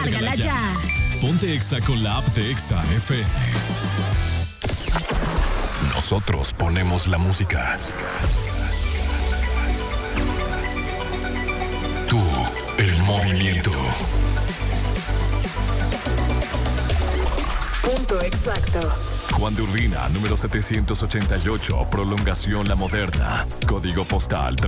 Descárgala ya. Ponte Exa con la app de Exa FM. Nosotros ponemos la música. Tú, el movimiento. Punto exacto. Juan de Urbina, número 788, Prolongación La Moderna. Código postal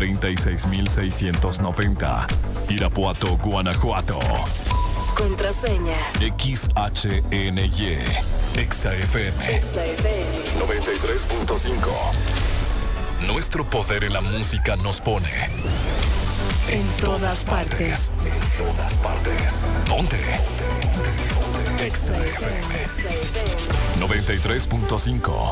36690. Irapuato, Guanajuato. Contraseña. XHNY. Exa FM. Exa FM. 93.5. Nuestro poder en la música nos pone En todas partes. En todas partes. Ponte. Exa FM. Exa FM. 93.5.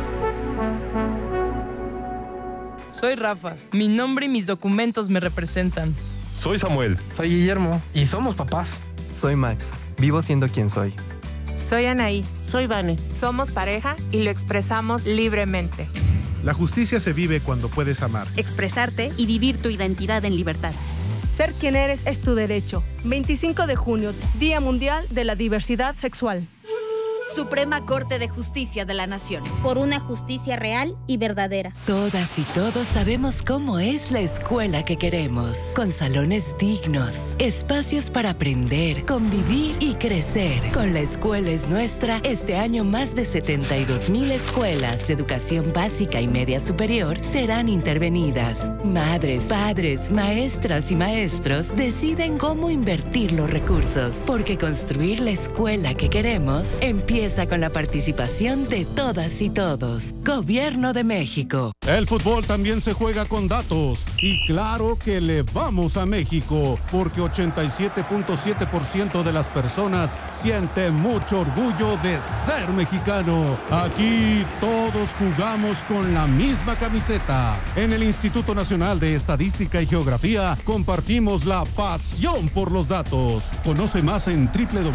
Soy Rafa. Mi nombre y mis documentos me representan. Soy Samuel. Soy Guillermo y somos papás. Soy Max. Vivo siendo quien soy. Soy Anaí. Soy Vane. Somos pareja y lo expresamos libremente. La justicia se vive cuando puedes amar. Expresarte y vivir tu identidad en libertad. Ser quien eres es tu derecho. 25 de junio, Día Mundial de la Diversidad Sexual. Suprema Corte de Justicia de la Nación. Por una justicia real y verdadera. Todas y todos sabemos cómo es la escuela que queremos. Con salones dignos, espacios para aprender, convivir y crecer. Con La Escuela es Nuestra, este año más de 72,000 escuelas de educación básica y media superior serán intervenidas. Madres, padres, maestras y maestros deciden cómo invertir los recursos. Porque construir la escuela que queremos empieza con la participación de todas y todos. Gobierno de México. El fútbol también se juega con datos. Y claro que le vamos a México, porque 87.7% de las personas sienten mucho orgullo de ser mexicano. Aquí todos jugamos con la misma camiseta. En el Instituto Nacional de Estadística y Geografía compartimos la pasión por los datos. Conoce más en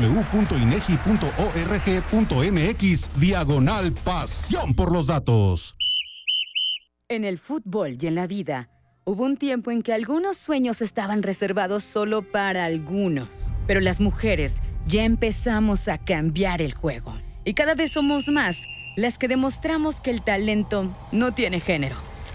www.inegi.org.mx/pasión por los datos. En el fútbol y en la vida, hubo un tiempo en que algunos sueños estaban reservados solo para algunos. Pero las mujeres ya empezamos a cambiar el juego. Y cada vez somos más las que demostramos que el talento no tiene género.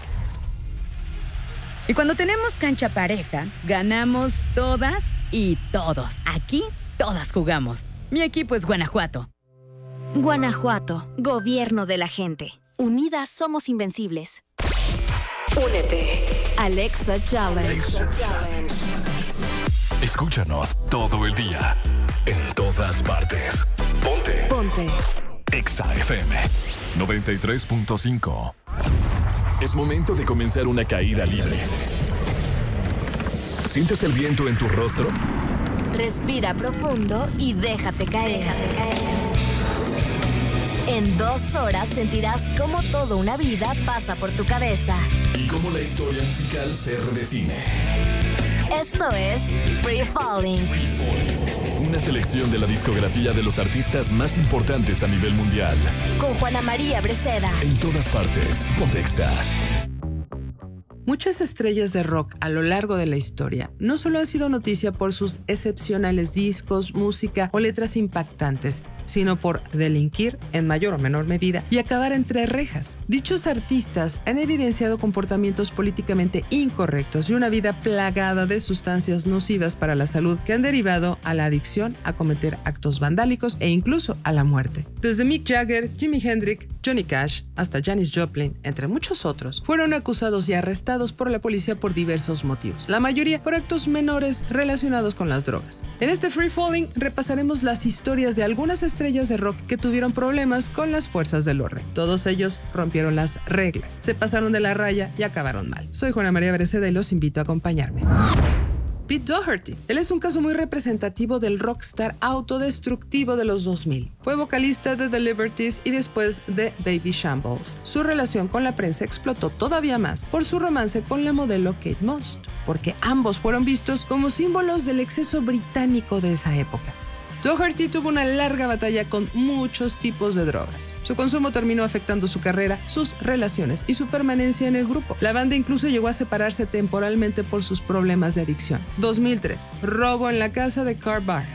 Y cuando tenemos cancha pareja, ganamos todas y todos. Aquí, todas jugamos. Mi equipo es Guanajuato. Guanajuato, gobierno de la gente. Unidas somos invencibles. Únete. Alexa Challenge. Escúchanos todo el día, en todas partes. Ponte. Exa FM 93.5. Es momento de comenzar una caída libre. ¿Sientes el viento en tu rostro? Respira profundo y déjate caer. En 2 horas sentirás cómo toda una vida pasa por tu cabeza. Y cómo la historia musical se redefine. Esto es Free Falling. Una selección de la discografía de los artistas más importantes a nivel mundial. Con Juana María Breceda. En todas partes. Ponte Exa. Muchas estrellas de rock a lo largo de la historia no solo han sido noticia por sus excepcionales discos, música o letras impactantes, sino por delinquir en mayor o menor medida y acabar entre rejas. Dichos artistas han evidenciado comportamientos políticamente incorrectos y una vida plagada de sustancias nocivas para la salud que han derivado a la adicción a cometer actos vandálicos e incluso a la muerte. Desde Mick Jagger, Jimi Hendrix, Johnny Cash, hasta Janis Joplin, entre muchos otros, fueron acusados y arrestados por la policía por diversos motivos, la mayoría por actos menores relacionados con las drogas. En este Free Falling repasaremos las historias de algunas estrellas de rock que tuvieron problemas con las fuerzas del orden. Todos ellos rompieron las reglas, se pasaron de la raya y acabaron mal. Soy Juana María Breceda y los invito a acompañarme. Pete Doherty. Él es un caso muy representativo del rockstar autodestructivo de los 2000. Fue vocalista de The Liberties y después de Baby Shambles. Su relación con la prensa explotó todavía más por su romance con la modelo Kate Moss, porque ambos fueron vistos como símbolos del exceso británico de esa época. Doherty tuvo una larga batalla con muchos tipos de drogas. Su consumo terminó afectando su carrera, sus relaciones y su permanencia en el grupo. La banda incluso llegó a separarse temporalmente por sus problemas de adicción. 2003. Robo en la casa de Carl Barr. Este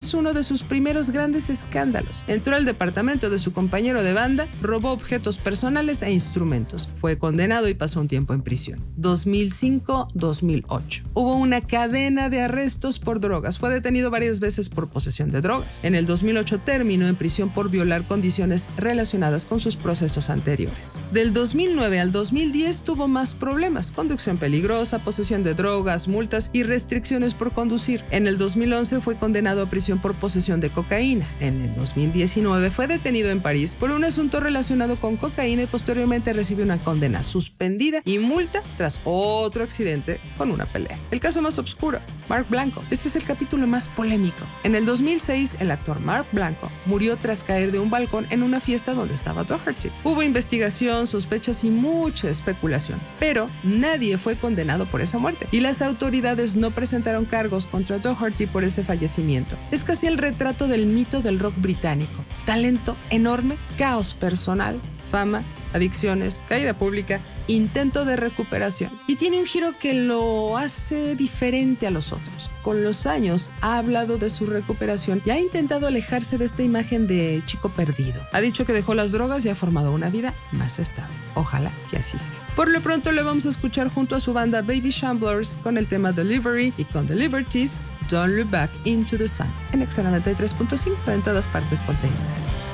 es uno de sus primeros grandes escándalos. Entró al departamento de su compañero de banda, robó objetos personales e instrumentos. Fue condenado y pasó un tiempo en prisión. 2005-2008. Hubo una cadena de arrestos por drogas. Fue detenido varias veces por posesión de drogas. En el 2008 terminó en prisión por violar condiciones relacionadas con sus procesos anteriores. Del 2009 al 2010 tuvo más problemas: conducción peligrosa, posesión de drogas, multas y restricciones por conducir. En el 2011 fue condenado a prisión por posesión de cocaína. En el 2019 fue detenido en París por un asunto relacionado con cocaína y posteriormente recibió una condena suspendida y multa tras otro accidente con una pelea. El caso más oscuro, Mark Blanco. Este es el capítulo más polémico. En el 2006, el actor Mark Blanco murió tras caer de un balcón en una fiesta donde estaba Doherty. Hubo investigación, sospechas y mucha especulación, pero nadie fue condenado por esa muerte y las autoridades no presentaron cargos contra Doherty por ese fallecimiento. Es casi el retrato del mito del rock británico: talento enorme, caos personal, fama, adicciones, caída pública, intento de recuperación. Y tiene un giro que lo hace diferente a los otros. Con los años ha hablado de su recuperación y ha intentado alejarse de esta imagen de chico perdido. Ha dicho que dejó las drogas y ha formado una vida más estable. Ojalá que así sea. Por lo pronto le vamos a escuchar junto a su banda Baby Shamblers con el tema Delivery y con The Liberties, Don't Look Back Into the Sun. En Exa 93.5, en todas partes ponte Exa.